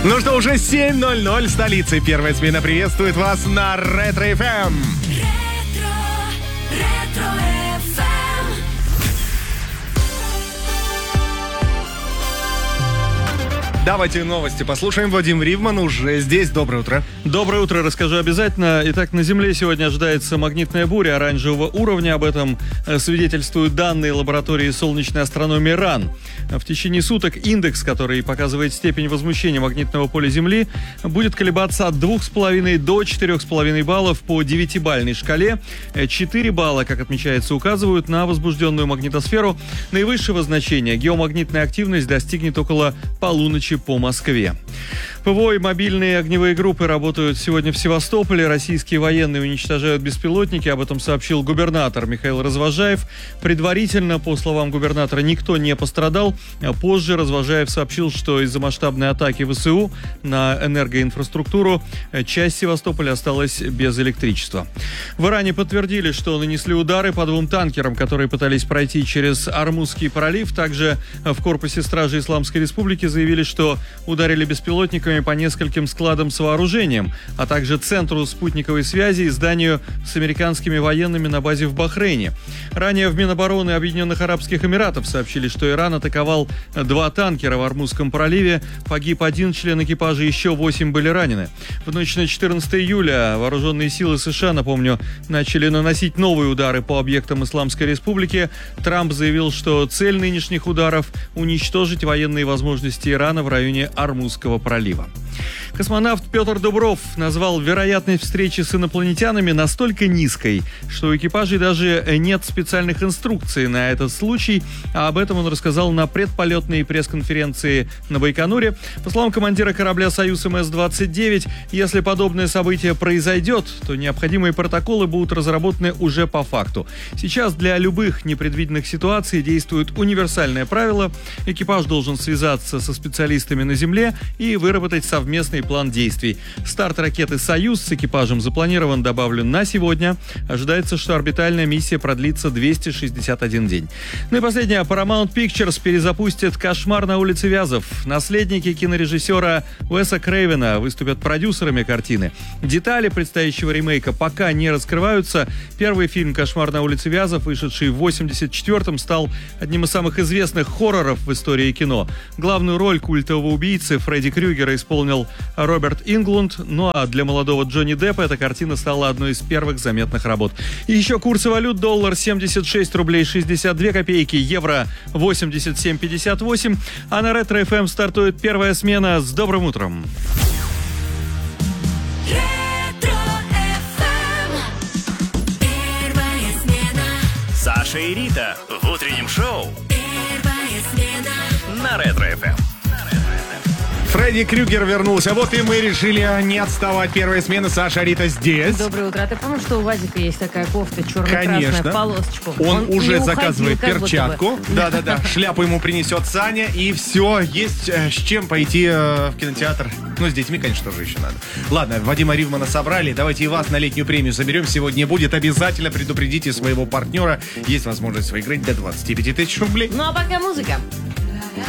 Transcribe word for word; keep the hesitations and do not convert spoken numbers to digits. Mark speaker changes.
Speaker 1: Ну что, уже семь ноль ноль, столица. Первая смена приветствует вас на Ретро-эф эм.
Speaker 2: Ретро, Ретро-эф эм.
Speaker 1: Давайте новости послушаем. Вадим Ривман уже здесь. Доброе утро.
Speaker 3: Доброе утро, расскажу обязательно. Итак, на Земле сегодня ожидается магнитная буря оранжевого уровня. Об этом свидетельствуют данные лаборатории солнечной астрономии РАН. В течение суток индекс, который показывает степень возмущения магнитного поля Земли, будет колебаться от двух с половиной до четырёх с половиной баллов по девятибалльной шкале. четыре балла, как отмечается, указывают на возбужденную магнитосферу. Наивысшего значения геомагнитная активность достигнет около полуночи по Москве. ПВО и мобильные огневые группы работают сегодня в Севастополе. Российские военные уничтожают беспилотники. Об этом сообщил губернатор Михаил Развозжаев. Предварительно, по словам губернатора, никто не пострадал. Позже Развозжаев сообщил, что из-за масштабной атаки ВСУ на энергоинфраструктуру часть Севастополя осталась без электричества. В Иране подтвердили, что нанесли удары по двум танкерам, которые пытались пройти через Ормузский пролив. Также в корпусе стражи Исламской Республики заявили, что ударили беспилотниками по нескольким складам с вооружением, а также центру спутниковой связи и зданию с американскими военными на базе в Бахрейне. Ранее в Минобороны Объединенных Арабских Эмиратов сообщили, что Иран атаковал два танкера в Ормузском проливе. Погиб один член экипажа, еще восемь были ранены. В ночь на четырнадцатое июля вооруженные силы США, напомню, начали наносить новые удары по объектам Исламской Республики. Трамп заявил, что цель нынешних ударов – уничтожить военные возможности Ирана в районе Ормузского пролива. Космонавт Петр Дубров назвал вероятность встречи с инопланетянами настолько низкой, что у экипажей даже нет специальных инструкций на этот случай, а об этом он рассказал на предполетной пресс-конференции на Байконуре. По словам командира корабля «Союз эм эс двадцать девять», если подобное событие произойдет, то необходимые протоколы будут разработаны уже по факту. Сейчас для любых непредвиденных ситуаций действует универсальное правило. Экипаж должен связаться со специалистами на Земле и выработать совместный план действий. Старт ракеты «Союз» с экипажем запланирован, добавлю, на сегодня. Ожидается, что орбитальная миссия продлится двести шестьдесят один день. Ну и последнее. Paramount Pictures перезапустит «Кошмар на улице Вязов». Наследники кинорежиссера Уэса Крейвена выступят продюсерами картины. Детали предстоящего ремейка пока не раскрываются. Первый фильм «Кошмар на улице Вязов», вышедший в восемьдесят четвёртом, стал одним из самых известных хорроров в истории кино. Главную роль культового убийцы Фредди Крюгера исполнил Роберт Инглунд. Ну а для молодого Джонни Деппа эта картина стала одной из первых заметных работ. И еще курсы валют: доллар семьдесят шесть рублей шестьдесят две копейки, евро восемьдесят семь пятьдесят восемь. А на Ретро-эф эм стартует первая смена. С добрым утром!
Speaker 4: Саша и Рита в утреннем шоу на Ретро-эф эм.
Speaker 1: Фредди Крюгер вернулся. Вот и мы решили не отставать. Первая смена. Саша, Рита здесь.
Speaker 5: Доброе утро. А ты помнишь, что у Вадика есть такая кофта черно-красная,
Speaker 1: Конечно.
Speaker 5: полосочку?
Speaker 1: Он, Он уже
Speaker 5: уходил,
Speaker 1: заказывает перчатку. Да-да-да. Шляпу ему принесет Саня. И все. Есть э, с чем пойти э, в кинотеатр. Ну, с детьми, конечно, тоже еще надо. Ладно, Вадима Ривмана собрали. Давайте и вас на летнюю премию заберем. Сегодня будет. Обязательно предупредите своего партнера. Есть возможность выиграть до двадцати пяти тысяч рублей.
Speaker 5: Ну, а пока музыка.